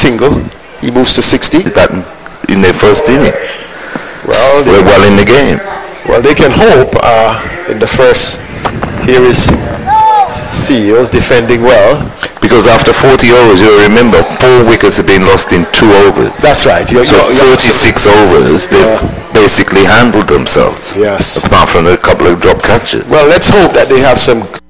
single. He moves to 60. That in their first innings. Well, We're well in the game. Well, they can hope in the first. Here is Seals defending well. Because after 40 overs, you'll remember, 4 wickets have been lost in 2 overs. That's right. So 36 overs, they've basically handled themselves. Yes. Apart from a couple of drop catches. Well, let's hope that they have some